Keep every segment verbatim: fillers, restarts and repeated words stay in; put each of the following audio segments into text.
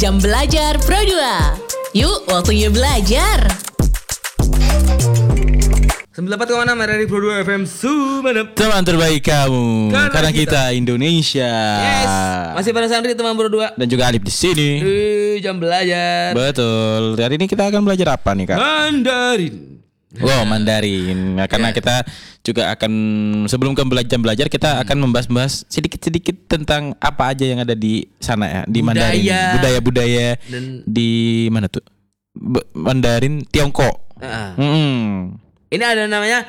Jam Belajar Pro dua. Yuk, waktunya belajar. sembilan puluh empat koma enam R R I Pro dua F M Sumenep. Teman terbaik kamu Karena karena, kita. kita, Indonesia. Yes. Masih pada Sandri teman Pro dua Dan juga Alif di sini. di Jam Belajar Betul. Hari ini kita akan belajar apa nih, Kak? Mandarin. Wow, Mandarin. Nah, karena Ya. kita juga akan sebelum ke belajar belajar kita Hmm. akan membahas-bahas sedikit-sedikit tentang apa aja yang ada di sana ya, di Budaya. Mandarin. Budaya-budaya Dan di mana tuh? Be- Mandarin Tiongkok. uh, Hmm. ini ada namanya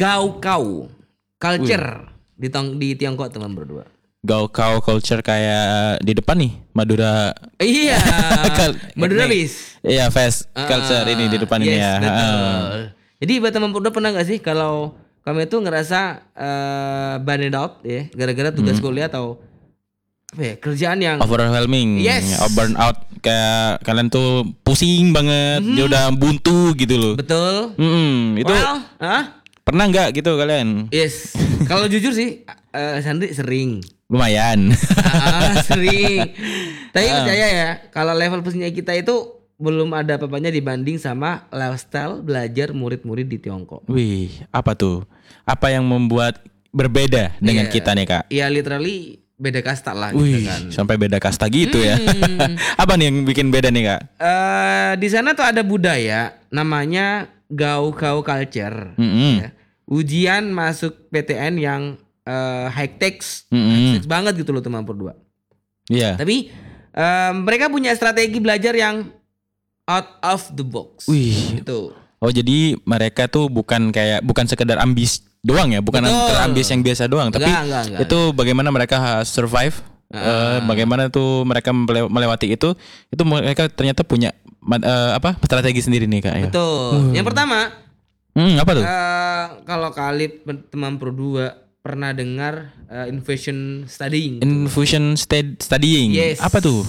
Gaokao culture di tong di Tiongkok teman berdua. Gaokao culture kayak di depan nih, Madura. Iya. Kal- Madura nih. bis. Iya, fest Ah, culture ini di depan ini yes, ya. betul. Ah. Jadi buat teman Pro pernah gak sih kalau kamu itu ngerasa uh, burned out ya gara-gara tugas kuliah atau apa ya kerjaan yang Overwhelming, Yes. oh, burn out, kayak kalian tuh pusing banget, dia udah buntu gitu loh. betul. Mm-mm, itu Well, ah? pernah nggak gitu kalian? Yes. Kalau jujur sih, uh, Sandri sering. Lumayan. Ah, sering. Tapi percaya ya, kalau level pusingnya kita itu belum ada apa-apanya dibanding sama lifestyle belajar murid-murid di Tiongkok. Wih, apa tuh? Apa yang membuat berbeda dengan Iya. kita nih, Kak? Ya literally beda kasta lah gitu Wih, kan. sampai beda kasta gitu ya. Hmm. Apa nih yang bikin beda nih, Kak? Eh, di sana tuh ada budaya namanya Gaokao culture. Mm-mm. Ya. Ujian masuk P T N yang eh, high tech, Mm-mm. high tech banget gitu loh teman berdua. Iya. Tapi eh, mereka punya strategi belajar yang out of the box. Wih. Itu. Oh, jadi mereka tuh bukan kayak bukan sekedar ambis doang ya, bukan Betul. sekedar ambis yang biasa doang, tapi Enggak, enggak, enggak. itu bagaimana mereka survive, Ah. eh, bagaimana tuh mereka mele- melewati itu, itu mereka ternyata punya ma- eh, apa strategi sendiri nih, Kak ya. Betul. Yang pertama, Hmm, apa tuh? eh, kalau Khalid teman Pro dua pernah dengar eh, invasion studying. Infusion stud- studying. Yes. Apa tuh?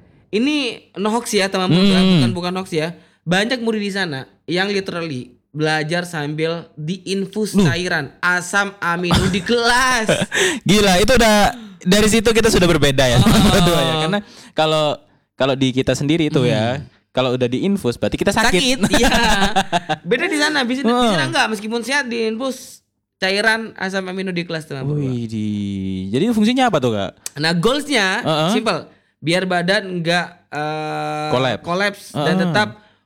Ini no hoax ya teman Pro dua, Hmm. bukan bukan hoax ya. Banyak murid di sana yang literally belajar sambil diinfus cairan asam amino di kelas. Gila, itu udah dari situ kita sudah berbeda ya. Oh. Berdua ya. Karena kalau kalau di kita sendiri itu ya, kalau udah diinfus berarti kita sakit. Sakit, iya. Beda di sana, bisa di Oh. sana enggak meskipun sehat diinfus cairan asam amino di kelas teman Pro dua. Wih, di- jadi fungsinya apa tuh, Kak? Nah goalsnya Uh-uh. simple, biar badan enggak eh, Collapse. collapse Uh-uh. dan tetap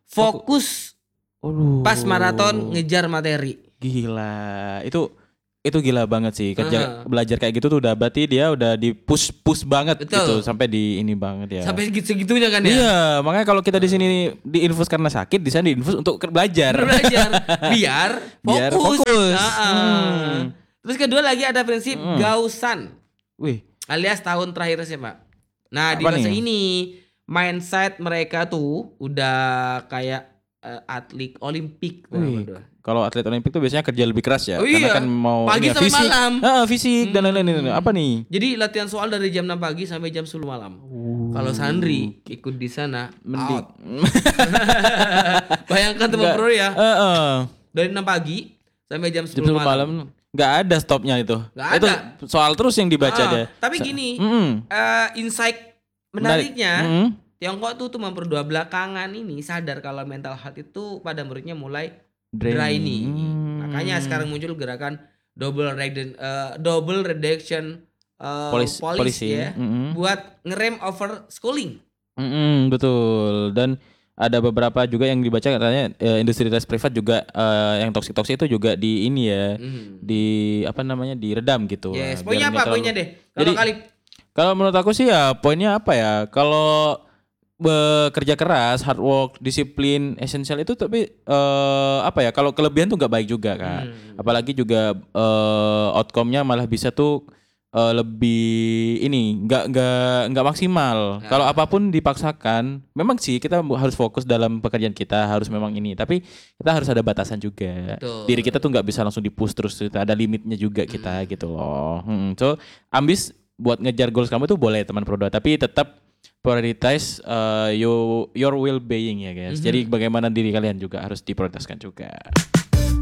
fokus Aduh. pas maraton ngejar materi. Gila, itu itu gila banget sih. Kerja Uh-huh. belajar kayak gitu tuh udah berarti dia udah di push push banget Betul. gitu sampai di ini banget ya. Sampai segitu segitunya kan ya. Iya, makanya kalau kita di sini diinfus karena sakit, di sana diinfus untuk ke- belajar. Belajar biar fokus. Biar fokus. Uh-uh. Hmm. Terus kedua lagi ada prinsip Gausan Wih, alias tahun terakhir sih Pak. Nah di Apa masa nih? ini mindset mereka tuh udah kayak eh, atlet Olimpik. tuh, wih. berdua. Kalau atlet Olimpik tuh biasanya kerja lebih keras ya, Oh karena iya. kan mau Pagi ini ya, sampai fisik, malam. Ah, fisik dan lain-lain. Apa nih? Jadi latihan soal dari jam enam pagi sampai jam sepuluh malam. Kalau Sandri ikut di sana, Mending. out. Bayangkan teman Nggak- pro ya, Heeh. dari enam pagi sampai jam Jam sepuluh sepuluh malam. malam nggak ada stopnya itu. Nggak Itu ada. soal terus yang dibaca Ah, dia. Tapi gini, Mm-mm. eh, insight Menarik. menariknya, Mm-mm. Tiongkok tuh teman pro dua belakangan ini sadar kalau mental health itu pada muridnya mulai Draining. draining. Hmm. Makanya sekarang muncul gerakan double reduction, double reduction eh, Polis- policy, polisi. ya, Mm-mm. buat ngerem over schooling. Mm-mm, betul. Dan ada beberapa juga yang dibaca katanya eh, industri tes privat juga eh, yang toksik toksik itu juga di ini ya, Hmm. di apa namanya diredam gitu. Yes, Nah, poinnya biar apa nggak poinnya terlalu- deh? Kalau Jadi- kali Kalau menurut aku sih ya poinnya apa ya? Kalau bekerja keras, hard work, disiplin, esensial itu tapi eh, apa ya? Kalau kelebihan tuh nggak baik juga kan. Hmm. Apalagi juga eh, outcome-nya malah bisa tuh eh, lebih ini nggak nggak nggak maksimal. Ya. Kalau apapun dipaksakan, memang sih kita harus fokus dalam pekerjaan kita, harus memang ini. Tapi kita harus ada batasan juga. Betul. Diri kita tuh nggak bisa langsung di-push terus, ada limitnya juga kita gitu loh. Hmm, so ambis buat ngejar goals kamu tuh boleh teman Pro dua, tapi tetap prioritize uh, you, your well being ya guys. Jadi bagaimana diri kalian juga harus diprioritaskan juga.